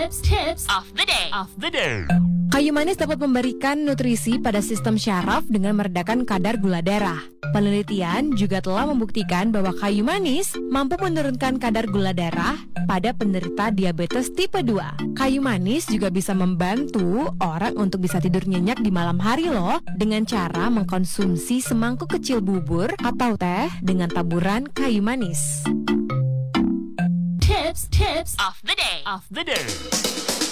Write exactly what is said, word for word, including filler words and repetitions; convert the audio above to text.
Tips, tips of the day. Of the day. Kayu manis dapat memberikan nutrisi pada sistem syaraf dengan meredakan kadar gula darah. Penelitian juga telah membuktikan bahwa kayu manis mampu menurunkan kadar gula darah pada penderita diabetes tipe dua. Kayu manis juga bisa membantu orang untuk bisa tidur nyenyak di malam hari loh, dengan cara mengkonsumsi semangkuk kecil bubur atau teh dengan taburan kayu manis. Tips, tips Of the day. Of the day.